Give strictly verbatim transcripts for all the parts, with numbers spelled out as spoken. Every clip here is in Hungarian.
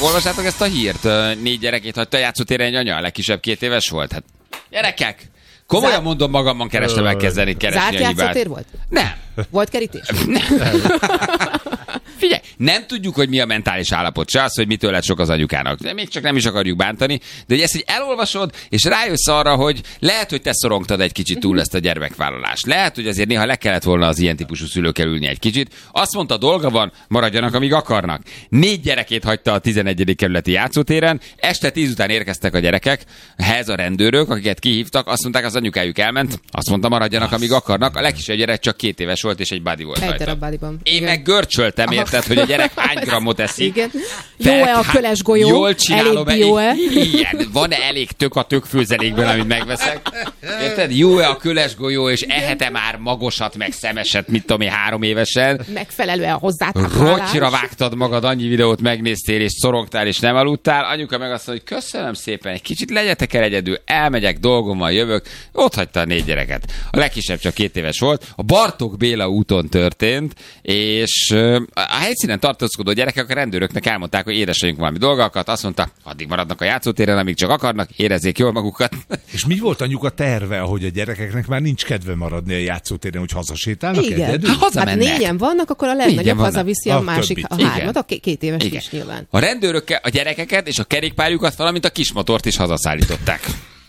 olvassátok ezt a hírt? Négy gyerekét hagyta a játszótéren egy anya, a legkisebb két éves volt. Hát, gyerekek! Komolyan Zár... mondom, magamban kerestem elkezdeni keresni Zárt a hibát. játszótér volt? Nem. Volt kerítés? Nem. Figyelj, nem tudjuk, hogy mi a mentális állapot, se az, hogy mitől lett sok az anyukának. De még csak nem is akarjuk bántani, de hogy ezt így elolvasod, és rájössz arra, hogy lehet, hogy te szorongtad egy kicsit túl ezt a gyermekvállalást. Lehet, hogy azért néha le kellett volna az ilyen típusú szülőkkel ülni egy kicsit. Azt mondta, dolga van, maradjanak, amíg akarnak. Négy gyerekét hagyta a tizenegyedik kerületi játszótéren, este tíz után érkeztek a gyerekek, ehhez a rendőrök, akiket kihívtak, azt mondták, az anyukájuk elment, azt mondta, maradjanak, amíg akarnak. A legkisebb gyerek csak két éves volt, és egy buddy volt rajta. Én meg görcsöltem, érted, hogy a gyerek hány grammot eszik. Igen. Jó-e a köles golyó? Jól csinálom. Elég jó-e? Igen. Van-e elég tök a tökfőzelékben, amit megveszek? Érted? Jó-e a köles golyó, és ehet-e már magosat, meg szemeset, mit tudom én, három évesen? Megfelelően hozzátáplálás. Rotyra vágtad magad, annyi videót megnéztél, és szorongtál, és nem aludtál. Anyuka meg azt mondja, hogy köszönöm szépen, egy kicsit legyetek el egyedül, elmegyek, dolgommal jövök. Ott hagyta a négy gyereket. A legkisebb csak két éves volt. A Bartók Béla úton történt, és a helyszínen tartózkodó gyerekek a rendőröknek elmondták, hogy édesanyjunk valami dolgokat, azt mondta, addig maradnak a játszótéren, amíg csak akarnak, érezzék jól magukat. És mi volt anyuka terve, hogy a gyerekeknek már nincs kedve maradni a játszótéren, hogy hazasétálnak igen. egyedül? Hát, hát négyen vannak, akkor a legnagyobb hazaviszi a, a másik, a hármat, a két éves igen. is nyilván. A rendőrök a gyerekeket és a kerékpárjukat, valamint a kismotort is hazaszállították.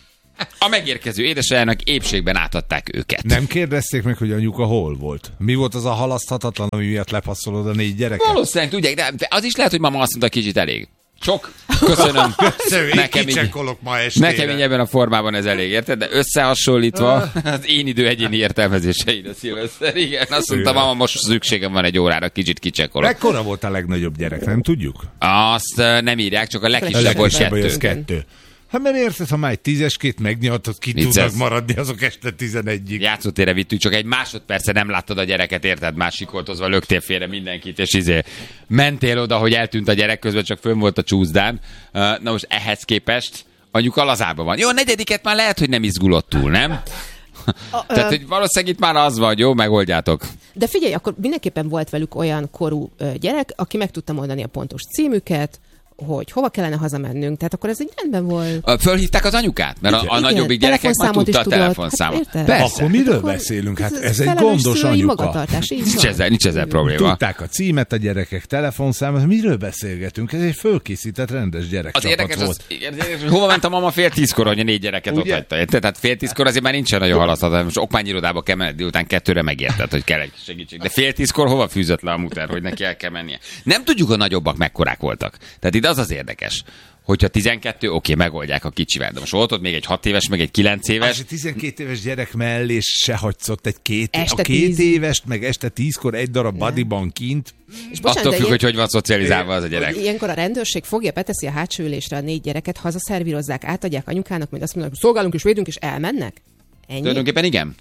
A megérkező édesanyjának épségben átadták őket. Nem kérdezték meg, hogy anyuka hol volt? Mi volt az a halaszthatatlan, ami miatt lepasszolod a négy gyereket? Valószínűleg tudják, de az is lehet, hogy mama azt mondta, kicsit elég. Sok. Köszönöm. Köszönöm, nekem így, ma estére. nekem így ebben a formában ez elég, érted? De összehasonlítva az én idő egyéni értelmezéseid a szilveszter. Igen, azt mondta, mama, most szükségem van egy órára, kicsit kicsekkolok. Mekkora volt a legnagyobb gyerek, nem tudjuk? Azt nem írják, csak a legkisebb volt kettő. kettő. Hát mert érted, ha már egy tízeskét megnyaltad, ki Vicces. Tudnak maradni azok este tizenegyig. Játszótérre vittük, csak egy másodperce nem láttad a gyereket, érted? Már sikoltozva löktél félre mindenkit, és izé mentél oda, hogy eltűnt a gyerek, közben csak fönn volt a csúszdán. Na most ehhez képest anyuka lazában van. Jó, a negyediket már lehet, hogy nem izgulott túl, nem? A, Tehát, hogy valószínűleg itt már az van, jó, megoldjátok. De figyelj, akkor mindenképpen volt velük olyan korú gyerek, aki meg tudta mondani a pontos címüket, hogy hova kellene hazamennünk, tehát akkor ez így rendben volt. Fölhívták az anyukát? Mert a, a nagyobbik gyerekek már tudta a telefonszámot. Hát persze. Akkor miről akkor beszélünk? Hát ez, ez egy gondos anyuka. Nincs ezzel, nincs ezzel probléma. Tudták a címet a gyerekek, telefonszámot, miről beszélgetünk? Ez egy fölkészített rendes gyerekcsapat volt. Az érdekes, hogy hova ment a mama fél tízkor, hogy a négy gyereket ott hagyta. Tehát fél tízkor azért már nincsen nagyon halaszthat. Most okmányirodába kell menni, délután kettőre megérted, hogy kell egy segítség. De fél tízkor hova fűzött le a muter, hogy neki el kell mennie? Nem tudjuk, a nagyobbak mekkorák voltak. Tehát itt az az érdekes, hogyha tizenkettő, oké, megoldják a kicsivel. De most volt ott még egy hat éves, meg egy kilenc éves. Az tizenkét éves gyerek mellé se hagysz egy két, este a két tíz. évest, meg este tízkor egy darab bodyban kint. És bocsánat, attól függ, ilyen, hogy hogy van szocializálva az a gyerek. Ilyenkor a rendőrség fogja, beteszi a hátsó ülésre a négy gyereket, hazaszervírozzák, átadják anyukának, még azt mondják, hogy szolgálunk és védünk, és elmennek? Ennyi? Tulajdonképpen igen.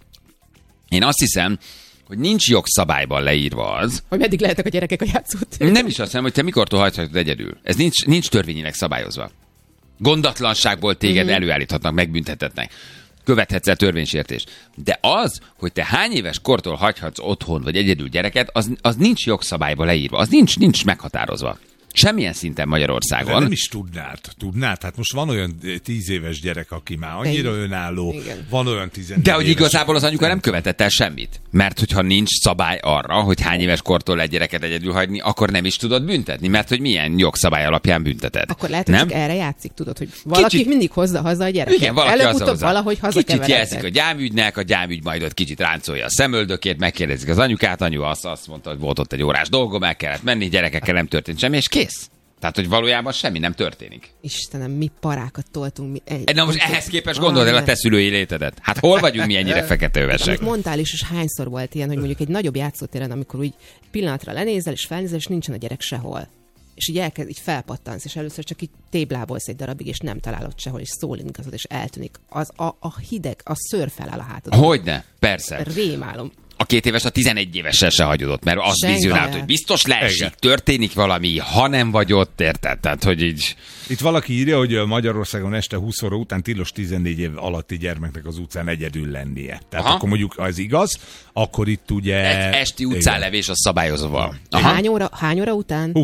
Én azt hiszem, hogy nincs jogszabályban leírva az, hogy meddig lehetek a gyerekek a játszótéren. Nem is azt hiszem, hogy te mikortól hagyhatod egyedül. Ez nincs, nincs törvényileg szabályozva. Gondatlanságból téged mm-hmm. előállíthatnak, megbüntethetnek. Követhetsz el törvénysértést. De az, hogy te hány éves kortól hagyhatsz otthon vagy egyedül gyereket, az, az nincs jogszabályban leírva. Az nincs, nincs meghatározva. Semmilyen szinten Magyarországon. De nem is tudnád. Tudnád? Hát most van olyan tíz éves gyerek, aki már annyira önálló, igen. Van olyan tizenegy De hogy igazából az anyuka nem követett el semmit. Mert hogyha nincs szabály arra, hogy hány éves kortól egy gyereket egyedül hagyni, akkor nem is tudod büntetni. Mert hogy milyen jogszabály alapján bünteted. Akkor lehet, hogy nem? Csak erre játszik, tudod, hogy valaki kicsit... mindig hozza haza a gyereket. Igen, valaki előbb-utóbb valahogy hazakeverednek. Kicsit jelzik a gyámügynek, a gyámügy majd ott kicsit ráncolja a szemöldökét, megkérdezik az anyukát, anyu azt, azt mondta, hogy volt ott egy órás dolgom, el kellett menni, gyerekekkel nem történt semmi, és kész. Tehát, hogy valójában semmi nem történik. Istenem, mi parákat toltunk. Mi egy, Na most ehhez képest gondold el a te szülői létedet. Hát hol vagyunk mi ennyire feketővesek? Amit mondtál is, és hányszor volt ilyen, hogy mondjuk egy nagyobb játszótéren, amikor úgy pillanatra lenézel, és felnézel, és nincsen a gyerek sehol. És így elkezd, így felpattansz, és először csak így téblábolsz egy darabig, és nem találod sehol, és szólintgazod, és eltűnik. Az a, a hideg, a szőr feláll a hátadon. Hogyne, persze. Rémálom. A két éves a tizenegy évessel se hagyod ott, mert az vizionált, hogy biztos leesik, történik valami, ha nem vagy ott, érted? Tehát, hogy így... Itt valaki írja, hogy Magyarországon este húsz óra után tilos tizennégy év alatti gyermeknek az utcán egyedül lennie. Tehát aha. Akkor mondjuk az igaz, akkor itt ugye... Egy esti utcánlevés a szabályozva. Hány óra, hány óra után? húsz.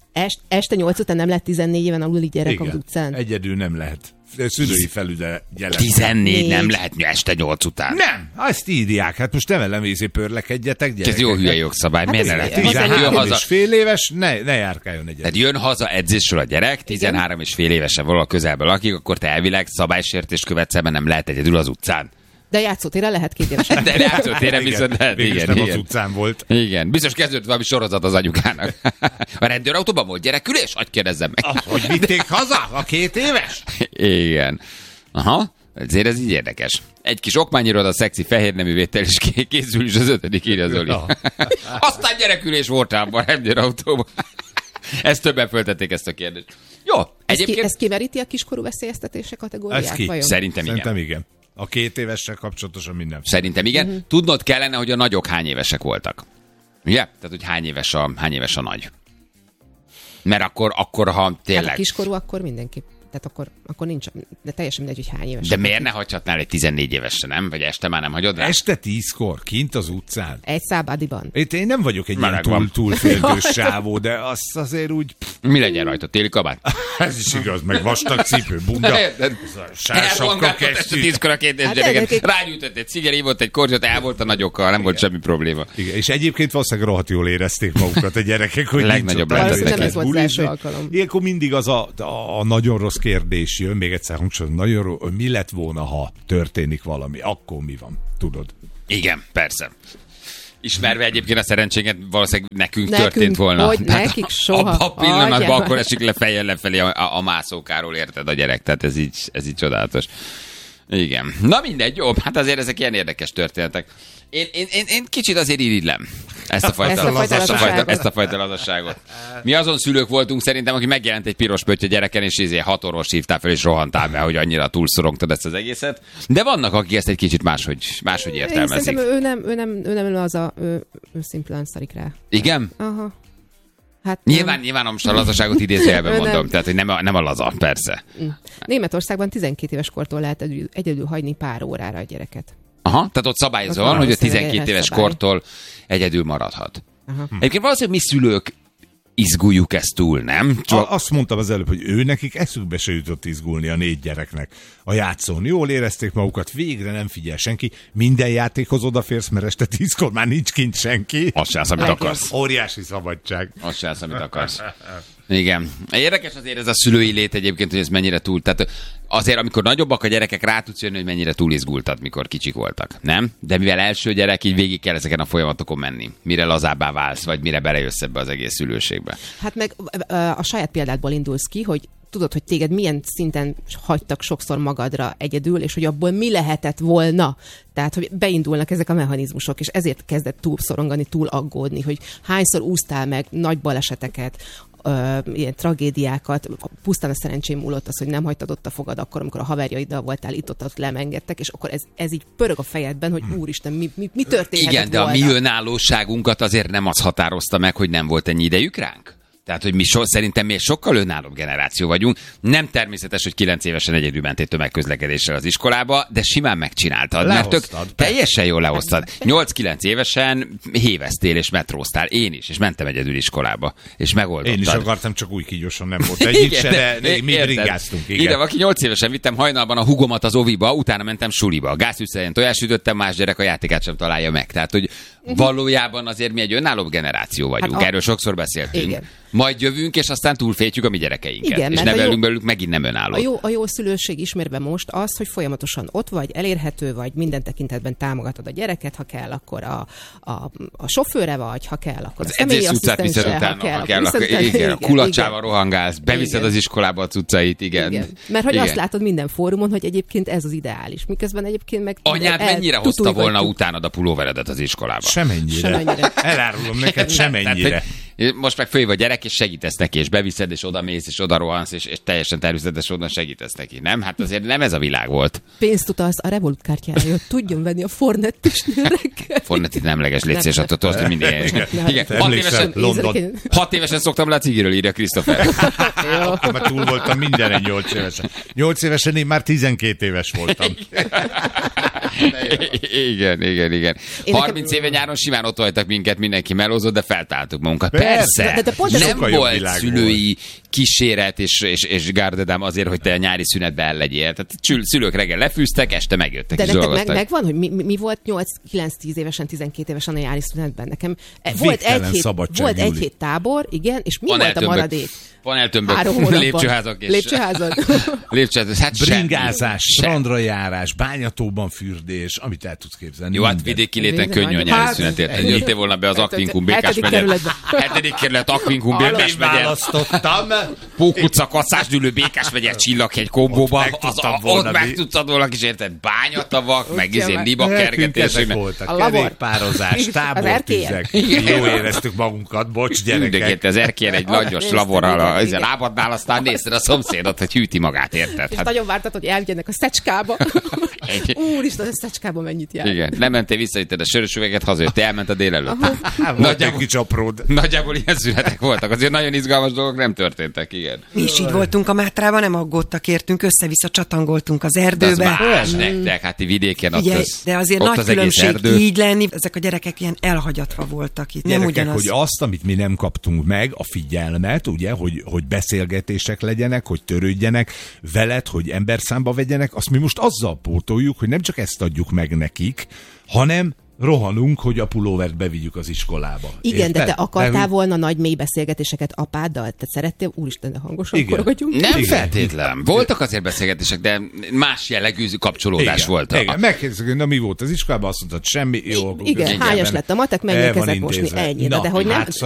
Est, este nyolc után nem lehet tizennégy éven aluli gyerek Igen. az utcán? Egyedül nem lehet. Szülői felügyelet. tizennégy nem lehet mi este nyolc után. Nem, azt írják. Hát most nem velem vízé pörlekedjetek, gyerekek. Ez jó hülye jogszabály. Hát Miért ez ne lehet? tizenhárom Jön tizenhárom haza, és fél éves, ne, ne járkáljon egyedül. tehát jön haza edzésről a gyerek, tizenhárom és fél évesen valahol közelben lakik, akkor te elvileg szabálysértést követsz, mert nem lehet egyedül az utcán. De játszótéren lehet két évesen. De játszótéren viszont lehet. Végülis Igen, nem igen. az utcán volt. Igen, biztos kezdődött valami sorozat az anyukának. A rendőrautóban volt gyerekülés? Hadd kérdezzem meg. Ah, hogy vitték haza a két éves? Igen. Aha, ezért ez így érdekes. Egy kis okmányiroda, szexi fehér nemű vétel, és ké- készül is az ötödik, írja Zoli. Ja. Aztán gyerekülés volt rám a rendőrautóban. Ezt többen föltették ezt a kérdést. Jó, Ez, ki, egyébként ez kiveríti a kiskorú veszélyeztetése kategóriát? Ez ki? Vajon? szerintem igen. Szerintem igen. A két évessel kapcsolatosan minden. Szerintem igen. Mhm. Tudnod kellene, hogy a nagyok hány évesek voltak. Ugye? Tehát, hogy hány éves a, hány éves a nagy. Mert akkor, akkor ha Hát a tényleg... kiskorú akkor mindenképp. Tehát akkor, akkor nincs, de teljesen mindegy, hogy hány éves. De miért ne hagyhatnál egy tizennégy évesre, nem? Vagy este már nem hagyod rá? Este tízkor, kint az utcán. Egy szábádiban. Itt én nem vagyok egy ilyen Meleg van. túl, túlféltős sávó, de azt azért úgy... Pff, Mi legyen rajta? Téli kabát? ez is igaz, meg vastag cipő, bunda, sársapka, Elrongáltott este kesztyű. tízkor a két Hát gyereket. egyébként- Rágyújtott egy ciger, ívott egy kortyot, el volt a nagyokkal, nem volt semmi probléma. Igen, és egyébként valószínűleg rohadt jól érezték magukat a gyerekek, hogy Legnagyobb nincs ott lehetőség. elő, Nem ez volt az bulizni. első alkalom. Ilyenkor mindig az a, a, a nagyon rossz kérdés jön, még egyszer hangsúlyozom, nagyon rossz, hogy mi lett volna, ha történik valami, akkor mi van, tudod? Igen, persze. Ismerve egyébként a szerencsénket, valószínűleg nekünk, Nekünk, történt volna. hogy Tehát nekik soha. Abba a pillanatban Adjál akkor már. esik le fejjel lefelé a, a, a mászókáról, érted a gyerek. Tehát ez így, ez így csodálatos. Igen. Na mindegy, jó, hát azért ezek ilyen érdekes történetek. Én, én, én, én kicsit azért irigylem ezt a fajta, Ezt a fajta ezt a fajta, lazasságot. ezt a fajta lazasságot. Mi azon szülők voltunk szerintem, aki megjelent egy piros pötty a gyereken, és izé hat orvos hívtál fel, és rohantál be, hogy annyira túlszorongtad ezt az egészet. De vannak, akik ezt egy kicsit máshogy, máshogy Én értelmezik. szerintem ő nem, ő nem, ő nem az a, ő, ő szimplán szarik rá. Igen? Aha. Hát Nyilván, nem. nyilván most a lazaságot idézőjelben Ő nem. mondom, tehát hogy nem a, nem a laza, persze. Németországban tizenkét éves kortól lehet egyedül, egyedül hagyni pár órára a gyereket. Aha, tehát ott szabályozva Ott van, hogy a valószínűleg tizenkét ez éves szabály. kortól egyedül maradhat. Aha. Egyébként valószínűleg mi szülők izguljuk ezt túl, nem? Csak A, azt mondtam az előbb, hogy ő nekik eszükbe se jutott izgulni a négy gyereknek. A játszón jól érezték magukat, végre nem figyel senki, minden játékhoz odaférsz, mert este tízkor már nincs kint senki. azt se az, amit Legjobb. akarsz. Óriási szabadság. Azt se az, amit akarsz. Igen. Érdekes azért ez a szülői lét egyébként, hogy ez mennyire túl. Tehát azért, amikor nagyobbak a gyerekek, rá tudsz jönni, hogy mennyire túl izgultad, mikor kicsik voltak. Nem? De mivel első gyerek, így végig kell ezeken a folyamatokon menni. Mire lazábbá válsz, vagy mire belejössz ebbe az egész szülőségbe. Hát meg ö, a saját példádból indulsz ki, hogy tudod, hogy téged milyen szinten hagytak sokszor magadra egyedül, és hogy abból mi lehetett volna. Tehát, hogy beindulnak ezek a mechanizmusok, és ezért kezdett túl szorongani, túl aggódni, hogy hányszor úsztál meg nagy baleseteket, ö, ilyen tragédiákat, pusztán a szerencsém múlott az, hogy nem hagytad ott a fogad akkor, amikor a haverjaiddal voltál, itt ott, ott lemengedtek, és akkor ez, ez így pörög a fejedben, hogy úristen, mi, mi, mi történhetett Igen, de a volna? mi önállóságunkat azért nem az határozta meg, hogy nem volt ennyi idejük ránk. Tehát, hogy mi so, szerintem mi egy sokkal önállóbb generáció vagyunk. Nem természetes, hogy kilenc évesen egyedül mentél tömegközlekedéssel az iskolába, de simán megcsináltad. Mert tök Lehoztad, teljesen jól lehoztad. nyolc-kilenc évesen héveztél és metróztál. Én is, és mentem egyedül iskolába. És megoldottad. Én is akartam, csak új kígyósan nem volt egyik se, de mi érted. bringáztunk. Igen. Igen, aki nyolc évesen vittem hajnalban a hugomat az oviba, utána mentem suliba. Gázfűszerén tojást ütöttem, más gyerek a játékát sem találja meg. Tehát, hogy valójában azért mi egy önállóbb generáció vagyunk. Hát a- Erről sokszor beszéltünk. Igen. Majd jövünk, és aztán túlfétjük a mi gyerekeinket. Igen, és mert a nevelünk jó- belőlük megint nem önálló. A jó, a jó szülőség ismerve most az, hogy folyamatosan ott vagy, elérhető vagy, minden tekintetben támogatod a gyereket, ha kell, akkor a, a, a sofőre vagy, ha kell, akkor Az a személyi edzés cuccát viszed asszisztense, utána, ha kell, akkor viszed- igen, a kulacsával igen. rohangálsz, beviszed Igen. az iskolába a cuccait, igen. Igen. Mert hogy Igen. azt látod minden fórumon, hogy egyébként ez az ideális. Miközben egyébként meg... Anyád el- mennyire hozta tutulgatjuk. volna utánad a pulóveredet az iskolába? Semennyire. Semennyire. Elárulom neked, semennyire. Tehát, hogy most meg fölhív a gyerek, és segítesz neki, és beviszed, és oda mész, és oda rohansz, és, és teljesen természetes módon segítesz neki. Nem? Hát azért nem ez a világ volt. Pénzt utalsz a Revolut kártyára, hogy tudjon venni a Fornettisnél reggel. Fornetit nemleges létsz, és attól tudod, hogy mindig. Igen, Te hat emlékszel, évesen, London. hat évesen szoktam le a cigiről, írja Christopher. Akkor már túl voltam mindenen nyolc évesen. Nyolc évesen én már tizenkét éves voltam. Igen, igen, igen. Én harminc nekem- éve nyáron simán ott hagytak minket, mindenki melózott, de feltáltuk magunkat. Persze. Persze, De- de pont ez nem sokkal jobb volt világ szülői kíséret és, és, és gárdedám azért, hogy te a nyári szünetbe el legyél. Tehát csül- szülők reggel lefűztek, este megjöttek De és nektek meg, dolgoztak. megvan, hogy mi, mi, mi volt nyolc-kilenc-tíz évesen, tizenkét évesen a nyári szünetben? Nekem eh, volt Végtelen egy, hét, szabadság, volt egy Júli. hét tábor, igen, és mi volt a Paneltömbök. maradék? Paneltömbök, Három hónapban. lépcsőházak és... Lépcsőházak. Lépcsőházak, hát semmi. Bringázás, Semmi. strandra járás, bányatóban fürdés, amit el tudsz képzelni. Jó, hát minden. vidéki léten Minden könnyű a van. nyári Hát, szünet, érted? ennyi. Jöttél volna be az Akvinkum Békás Hetedik megye. kerületbe. Hetedik kerület Akvinkum Békás Én megye. választottam. Pókutca, Kasszásdülő, Békás megye, Csillaghegy kombóba. Ott meg Az, tudtam a, volna ott meg mi- tudtad volna kis érted, bányatavak, meg izé meg. liba Nekünk kergetés. ezek meg- voltak. A labor. Kerékpározás, Az tábortüzek. Jó éreztük magunkat, bocs Mindegét gyerekek. az erkélyen egy nagyos Néztem, laborral, igen, a- ezzel igen. lábadnál, aztán nézted a szomszédot, hogy hűti magát, érted? És Hát, nagyon vártad, hogy elvigyenek a szecskába. Egy- Úristen, a szecskába mennyit jár. igen, nem mentél vissza, itted a sörös üveget, hazajöttél, elment a délelőtt. Hát, volt egy Nagyjából- kis apród. Nagyjából ilyen szünetek voltak, azért nagyon izgalmas dolgok nem történtek, igen. Mi is így voltunk a Mátrában, nem aggódtak értünk, össze-vissza csatangoltunk az De az erdőbe. más nektek, hát ti vidéken ott Figyelj, az, de azért ott nagy az egész különbség erdő. így lenni, ezek a gyerekek ilyen elhagyatva voltak itt, nem Gyerekek, ugyanaz. hogy azt, amit mi nem kaptunk meg, a figyelmet, ugye, hogy, hogy beszélgetések legyenek, hogy törődjenek veled, hogy emberszámba vegyenek, azt mi most azzal pótoljuk, hogy nem csak ezt adjuk meg nekik, hanem rohanunk, hogy a pulóvert bevigyük az iskolába. Igen, de Érted? te akartál De, hogy- volna nagy mély beszélgetéseket apáddal? Te szerettél? Úristen, de hangosan Igen. korogatjunk. Nem Igen. feltétlen. Voltak azért beszélgetések, de más jellegű kapcsolódás Igen, volt. igen. Megkérdezek, hogy na mi volt az iskolában, azt mondtad, semmi, jó. Igen, közben hányas benne. lett a matek, El menjél van kezet mosni, intézve. ennyi. Na, Na, de hogy nem, hát